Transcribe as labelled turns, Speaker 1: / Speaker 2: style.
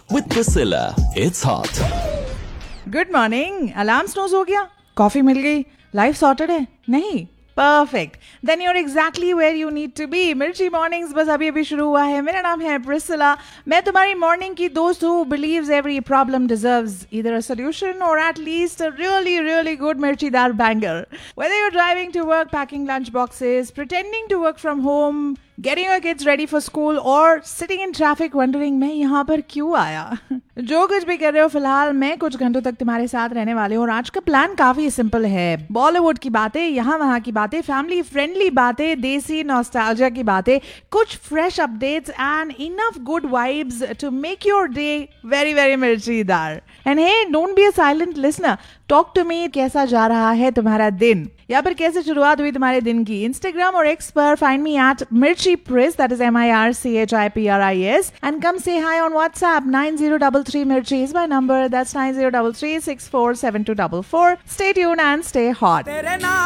Speaker 1: with Priscilla. It's hot.
Speaker 2: Good morning. Alarm snooze हो गया, coffee मिल गई, लाइफ सॉर्टेड है? नहीं? Perfect. Then your exactly where you need to be. मिर्ची mornings बस अभी अभी शुरू हुआ है. मेरा नाम है प्रिसिला. मैं तुम्हारी मॉर्निंग की दोस्त हूँ. Beliefs every problem deserves either a solution or at least a really good mirchidar banger. Whether you're driving to work, packing lunch boxes, pretending to work from home, getting your kids ready for school, or sitting in traffic wondering मैं यहाँ पर क्यों आया. जो कुछ भी कर रहे हो फिलहाल, मैं कुछ घंटों तक तुम्हारे साथ रहने वाले हूँ. और आज का प्लान काफी सिंपल है. बॉलीवुड की बातें, यहाँ वहाँ की बातें, फैमिली फ्रेंडली बातें, देसी नॉस्टैल्जिया की बातें, कुछ fresh updates and enough good vibes to make your day very मिर्चीदार. And hey, don't be a silent listener. Talk to me. कैसा जा रहा है तुम्हारा दिन, या फिर कैसे शुरुआत हुई तुम्हारे दिन की? इंस्टाग्राम और एक्स पर फाइंड मी एट मिर्ची प्रिस, that is MIRCHIPRIS, and come say hi on WhatsApp. 9033 Mirchi is my number. That's 9033647244. Stay tuned and stay hot.